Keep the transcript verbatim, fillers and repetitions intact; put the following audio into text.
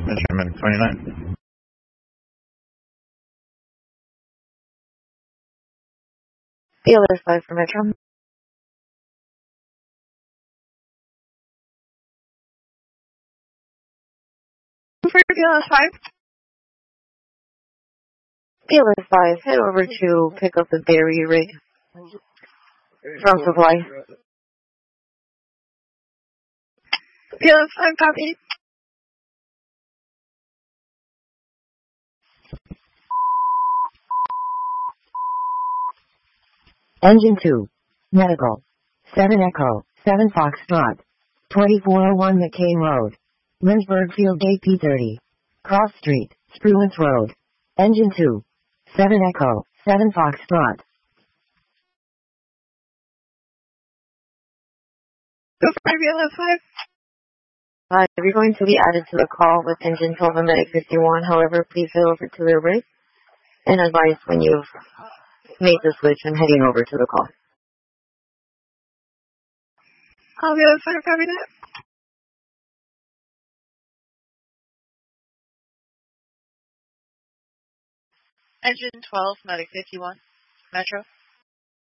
Measurement twenty-nine. B L S five for Metro. For B L S five. B L S five, head over to pick up the Berry rig from Supply. B L S five, copy. Engine two. Medical. seven Echo. seven Foxtrot. twenty-four oh one McCain Road. Lynchburg Field Gate P thirty. Cross Street. Spruance Road. Engine two. seven Echo. seven Foxtrot. Go for B L S five. Uh, you're going to be added to the call with engine twelve and medic fifty-one. However, please head over to the rig and advise when you've made the switch and heading over to the call. I'll B L S five, copy that. Engine twelve, medic fifty-one, Metro.